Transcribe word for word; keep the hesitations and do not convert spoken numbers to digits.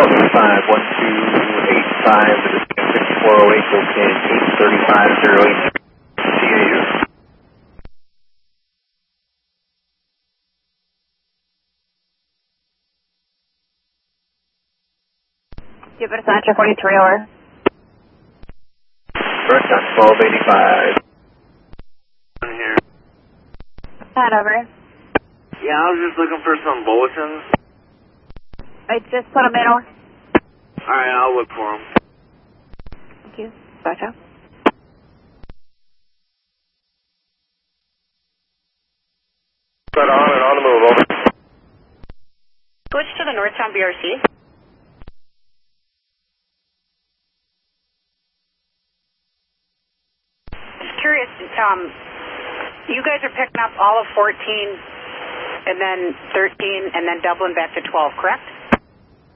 five one two eight five, the fifty-four oh eight, located eight thirty-five oh eight. C A U. Give it a Sancho forty-three, over. First on twelve eighty-five. Here. Head over. Yeah, I was just looking for some bulletins. I just put them in, over. Alright, I'll look for them. Thank you. Sancho. Right on and on the move, over. Switch to the Northtown B R C. Just curious, um, you guys are picking up all of fourteen and then thirteen and then doubling back to twelve, correct?